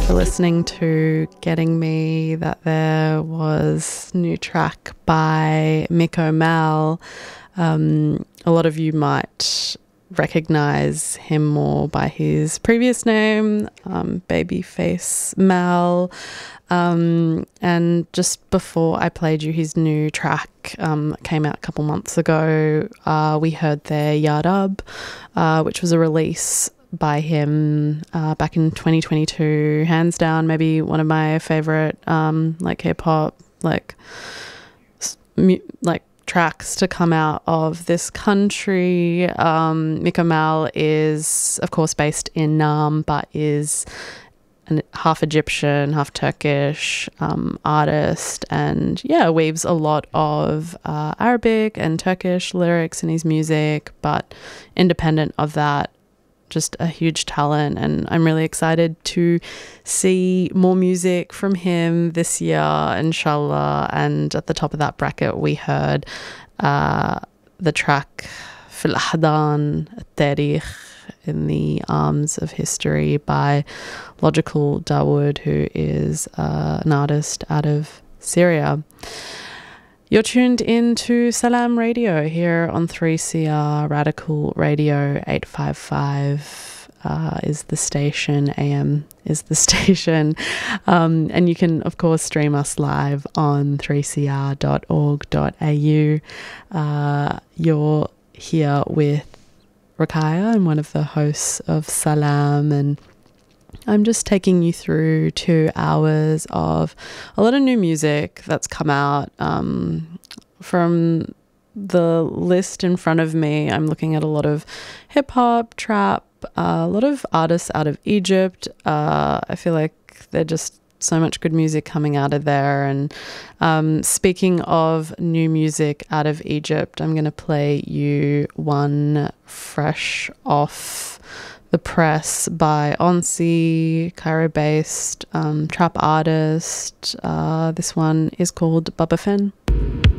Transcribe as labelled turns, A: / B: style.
A: for listening to Getting Me. That there was new track by Mick O'Mall. A lot of you might recognize him more by his previous name, Babyface Mal. And just before I played you his new track, came out a couple months ago, we heard their Yardab, which was a release by him back in 2022. Hands down, maybe one of my favorite like hip-hop, like tracks to come out of this country. Mick O'Mall is, of course, based in Nam, but is half Egyptian, half Turkish artist, and weaves a lot of Arabic and Turkish lyrics in his music, but independent of that, just a huge talent. And I'm really excited to see more music from him this year, inshallah. And at the top of that bracket, we heard the track Fil Ahdan Tarikh, in the Arms of History, by Logical Dawood, who is an artist out of Syria. You're tuned into Salam Radio here on 3CR Radical Radio 855 is the station, AM is the station. And you can, of course, stream us live on 3cr.org.au. You're here with Rakaya. I'm one of the hosts of Salam, and I'm just taking you through 2 hours of a lot of new music that's come out. From the list in front of me, I'm looking at a lot of hip-hop, trap, a lot of artists out of Egypt. I feel like they're just so much good music coming out of there. And speaking of new music out of Egypt, I'm going to play you one fresh off the press by Onsi, Cairo-based trap artist. This one is called Baba Fen.